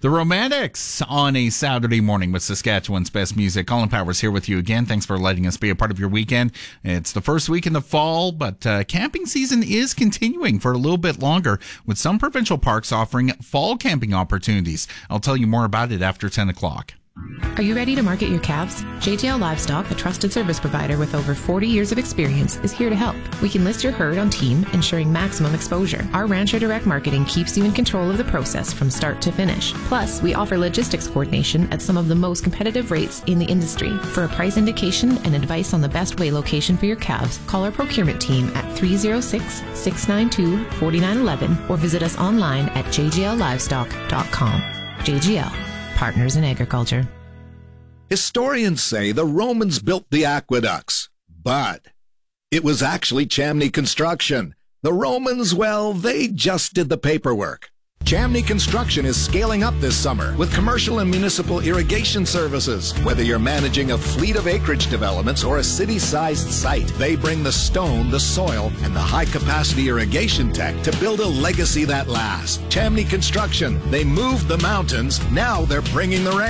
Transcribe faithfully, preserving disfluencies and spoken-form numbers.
The Romantics on a Saturday morning with Saskatchewan's best music. Colin Powers here with you again. Thanks for letting us be a part of your weekend. It's the first week in the fall, but uh, camping season is continuing for a little bit longer, with some provincial parks offering fall camping opportunities. I'll tell you more about it after ten o'clock. Are you ready to market your calves? J G L Livestock, a trusted service provider with over forty years of experience, is here to help. We can list your herd on team, ensuring maximum exposure. Our Rancher Direct Marketing keeps you in control of the process from start to finish. Plus, we offer logistics coordination at some of the most competitive rates in the industry. For a price indication and advice on the best way location for your calves, call our procurement team at three oh six, six nine two, four nine one one or visit us online at j g l livestock dot com. J G L. Partners in Agriculture. Historians say the Romans built the aqueducts, but it was actually Chamney Construction. The Romans, well, they just did the paperwork. Chamney Construction is scaling up this summer with commercial and municipal irrigation services. Whether you're managing a fleet of acreage developments or a city-sized site, they bring the stone, the soil, and the high-capacity irrigation tech to build a legacy that lasts. Chamney Construction, they moved the mountains, now they're bringing the rain.